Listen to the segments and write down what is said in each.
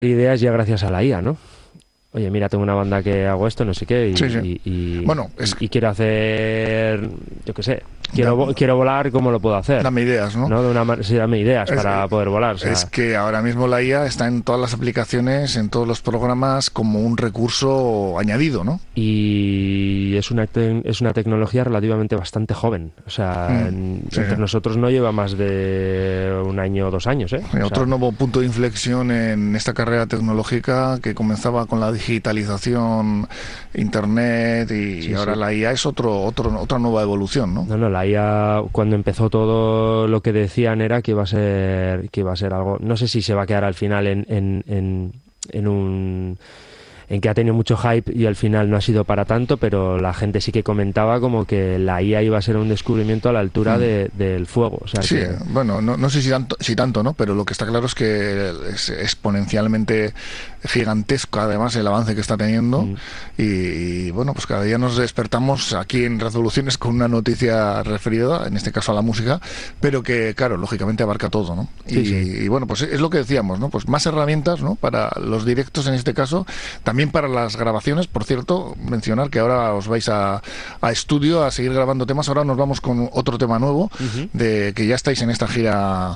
ideas ya gracias a la IA, ¿no? Oye, mira, tengo una banda que hago esto, no sé qué, Sí, sí. Bueno, y quiero hacer, yo qué sé, quiero volar, ¿cómo lo puedo hacer? Dame ideas, ¿no? ¿No? Sí, dame ideas Es, para poder volar. O sea, es que ahora mismo la IA está en todas las aplicaciones, en todos los programas, como un recurso añadido, ¿no? y es una tecnología relativamente bastante joven. O sea, Sí, entre sí. nosotros no lleva más de un año o 2 años, ¿eh? O Otro sea, nuevo punto de inflexión en esta carrera tecnológica que comenzaba con la digitalización, Internet y sí, ahora sí. la IA es otra nueva evolución, ¿no? No, la IA, cuando empezó todo lo que decían era que iba a ser algo, no sé si se va a quedar al final en un en que ha tenido mucho hype y al final no ha sido para tanto, pero la gente sí que comentaba como que la IA iba a ser un descubrimiento a la altura del fuego. O sea Sí, que bueno, no sé si tanto, ¿no? Pero lo que está claro es que es exponencialmente gigantesco, además, el avance que está teniendo. mm, Bueno, pues cada día nos despertamos aquí en Revoluciones con una noticia referida, en este caso a la música, pero que, claro, lógicamente abarca todo, ¿no? sí, sí. Bueno, pues es lo que decíamos, ¿no? Pues más herramientas, ¿no? Para los directos en este caso, también para las grabaciones. Por cierto, mencionar que ahora os vais a estudio a seguir grabando temas. Ahora nos vamos con otro tema nuevo, Ujú. de que ya estáis en esta gira,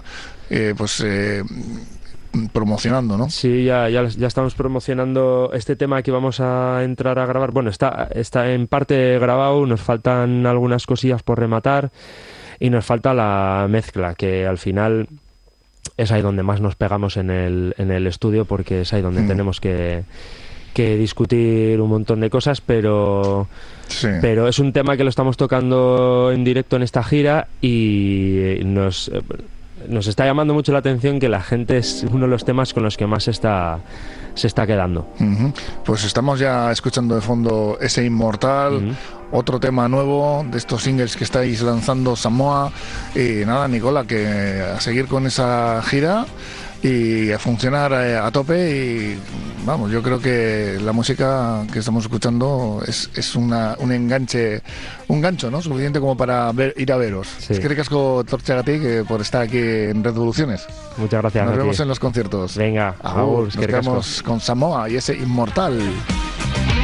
promocionando, ¿no? Sí, ya estamos promocionando este tema que vamos a entrar a grabar. Bueno, está en parte grabado, nos faltan algunas cosillas por rematar y nos falta la mezcla, que al final es ahí donde más nos pegamos en el estudio, porque es ahí donde tenemos que discutir un montón de cosas, Sí. pero es un tema que lo estamos tocando en directo en esta gira y nos está llamando mucho la atención que la gente es uno de los temas con los que más se está quedando. Ujú. Pues estamos ya escuchando de fondo ese Inmortal, Ujú. otro tema nuevo de estos singles que estáis lanzando, Samoa. Y nada, Nicola, que a seguir con esa gira y a funcionar a tope. Y vamos, yo creo que la música que estamos escuchando es un gancho, ¿no? Suficiente como para ir a veros. Sí. Es que ricasco Torchagati que por estar aquí en Revoluciones. Muchas gracias. Nos a ti. vemos en los conciertos. Venga, Agur, es nos que ricasco. quedamos con Samoa y ese Inmortal.